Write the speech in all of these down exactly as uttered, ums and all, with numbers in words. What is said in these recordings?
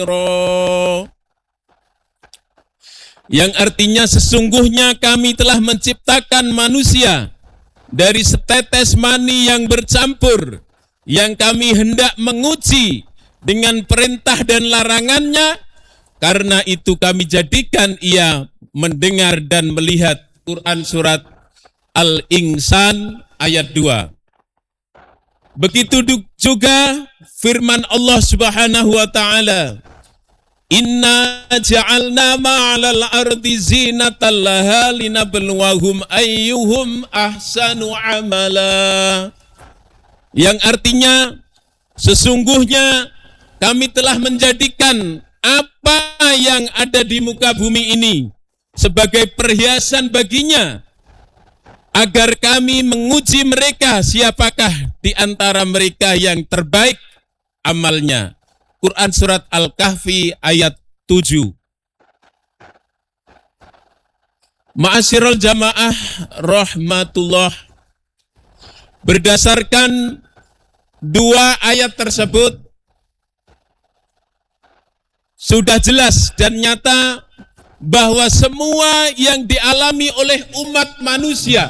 khaira. Yang artinya sesungguhnya kami telah menciptakan manusia dari setetes mani yang bercampur, yang kami hendak menguji dengan perintah dan larangannya, karena itu kami jadikan ia mendengar dan melihat. Quran surat Al-Insan ayat dua. Begitu juga firman Allah Subhanahu wa taala, inna ja'alna ma'alal ardi zinatan laha linabluwahum ayyuhum ahsanu amala. Yang artinya sesungguhnya kami telah menjadikan apa yang ada di muka bumi ini sebagai perhiasan baginya, agar kami menguji mereka siapakah di antara mereka yang terbaik amalnya. Quran surat Al-Kahfi ayat tujuh. Ma'asyiral jamaah rahmatullah, berdasarkan dua ayat tersebut sudah jelas dan nyata bahwa semua yang dialami oleh umat manusia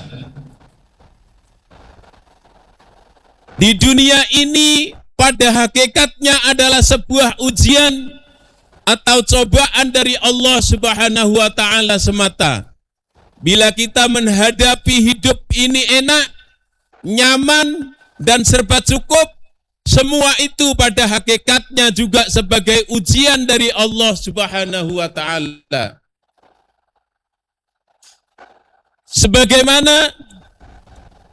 di dunia ini pada hakikatnya adalah sebuah ujian atau cobaan dari Allah Subhanahu wa taala semata. Bila kita menghadapi hidup ini enak, nyaman, dan serba cukup, semua itu pada hakikatnya juga sebagai ujian dari Allah Subhanahu wa taala. Sebagaimana